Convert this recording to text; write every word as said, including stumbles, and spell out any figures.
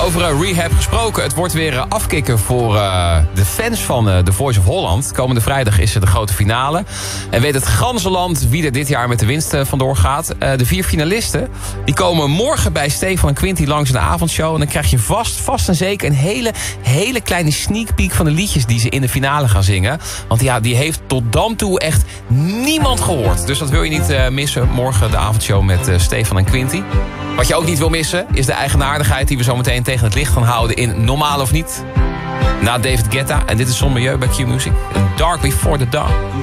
Over uh, rehab gesproken. Het wordt weer uh, afkicken voor uh, de fans van uh, The Voice of Holland. Komende vrijdag is er de grote finale. En weet het ganse land wie er dit jaar met de winst uh, vandoor gaat. Uh, de vier finalisten die komen morgen bij Stefan en Quinty langs in de avondshow. En dan krijg je vast, vast en zeker een hele, hele kleine sneak peek van de liedjes die ze in de finale gaan zingen. Want ja, die heeft tot dan toe echt niemand gehoord. Dus dat wil je niet uh, missen. Morgen de avondshow met uh, Stefan en Quinty. Wat je ook niet wil missen is de eigenaardigheid die we zo meteen tegen het licht gaan houden in Normaal of Niet. Na David Guetta. En dit is Son Milieu bij Q-Music. Dark Before the Dawn.